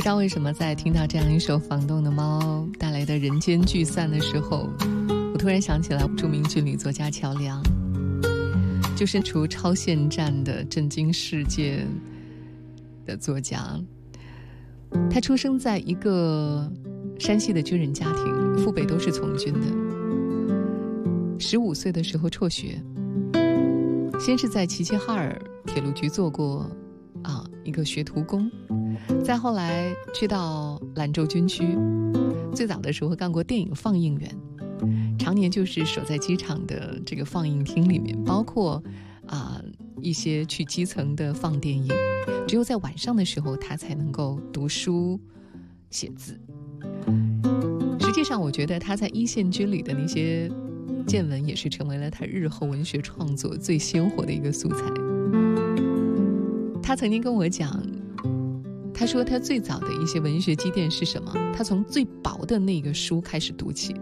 知道为什么在听到这样一首《房东的猫》带来的人间聚散的时候，我突然想起来著名军旅作家乔梁，就身处超限战的震惊世界的作家。他出生在一个山西的军人家庭，父辈都是从军的。15岁的时候辍学，先是在齐齐哈尔铁路局做过一个学徒工，再后来去到兰州军区，最早的时候干过电影放映员，常年就是守在机场的这个放映厅里面，包括一些去基层的放电影，只有在晚上的时候他才能够读书写字。实际上我觉得他在一线军里的那些见闻也是成为了他日后文学创作最鲜活的一个素材。他曾经跟我讲，他说他最早的一些文学积淀是什么？他从最薄的那个书开始读起，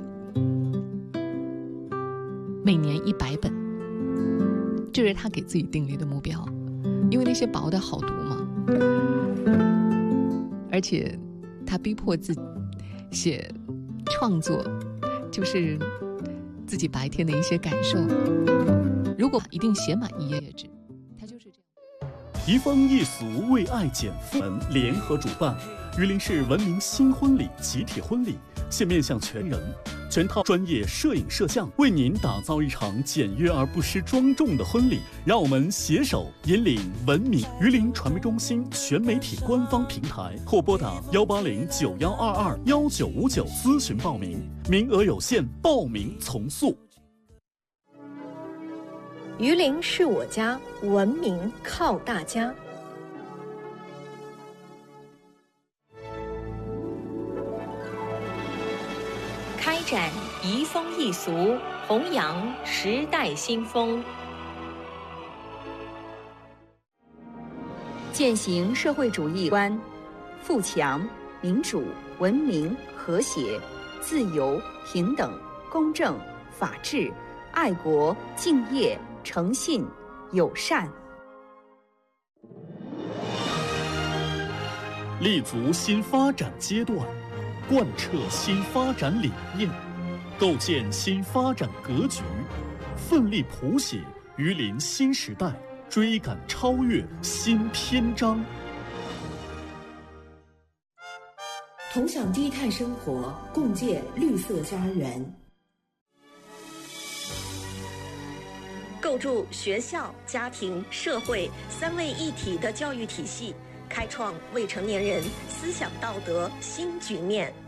每年100本，这是他给自己定立的目标，因为那些薄的好读嘛。而且他逼迫自己写创作，就是自己白天的一些感受。如果一定写满1页纸，他就是这样。 移风易俗为爱减负门联合主办榆林市文明新婚礼集体婚礼，现面向全人，全套专业摄影摄像，为您打造一场简约而不失庄重的婚礼。让我们携手引领文明。榆林传媒中心全媒体官方平台，或拨打18091221959咨询报名，名额有限，报名从速。 榆林是我家，文明靠大家。开展移风易俗，弘扬时代新风， 践行社会主义观，富强、民主、文明、和谐、自由、平等、公正、法治、爱国、敬业、诚信、友善， 立足新发展阶段，贯彻新发展理念，构建新发展格局，奋力谱写榆林新时代，追赶超越新篇章。 同享低碳生活，共建绿色家园。 构筑学校、家庭、社会3位一体的教育体系，开创未成年人思想道德新局面。